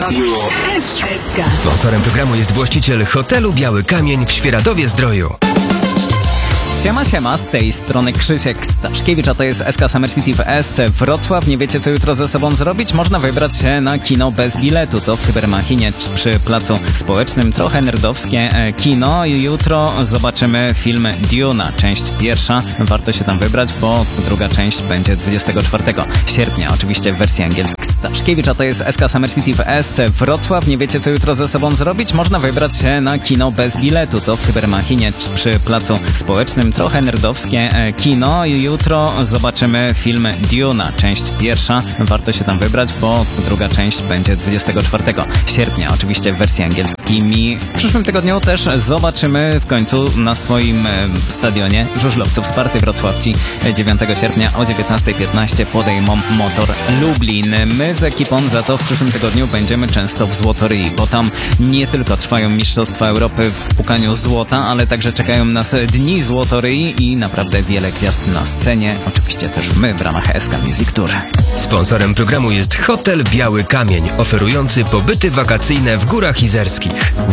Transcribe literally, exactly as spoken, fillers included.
Radio S S K. Sponsorem programu jest właściciel hotelu Biały Kamień w Świeradowie-Zdroju. Siema, siema, z tej strony Krzysiek Staszkiewicz, a to jest S K Summer City w S C Wrocław. Nie wiecie, co jutro ze sobą zrobić? Można wybrać się na kino bez biletu. To w Cybermachinie przy Placu Społecznym. Trochę nerdowskie kino. Jutro zobaczymy film Duna, część pierwsza. Warto się tam wybrać, bo druga część będzie dwudziestego czwartego sierpnia. Oczywiście w wersji angielskiej. Staszkiewicz, a to jest S K Summer City w S C Wrocław. Nie wiecie, co jutro ze sobą zrobić? Można wybrać się na kino bez biletu. To w Cybermachinie przy Placu Społecznym. Trochę nerdowskie kino. Jutro zobaczymy film Duna, część pierwsza. Warto się tam wybrać, bo druga część będzie dwudziestego czwartego sierpnia. Oczywiście w wersji angielskiej. W przyszłym tygodniu też zobaczymy w końcu na swoim stadionie żużlowców Sparty Wrocławci. dziewiątego sierpnia o dziewiętnasta piętnaście podejmą Motor Lublin. My z ekipą za to w przyszłym tygodniu będziemy często w Złotoryi, bo tam nie tylko trwają Mistrzostwa Europy w pukaniu złota, ale także czekają nas Dni Złotoryi i naprawdę wiele gwiazd na scenie. Oczywiście też my w ramach S K Music Tour. Sponsorem programu jest hotel Biały Kamień, oferujący pobyty wakacyjne w Górach Izerskich.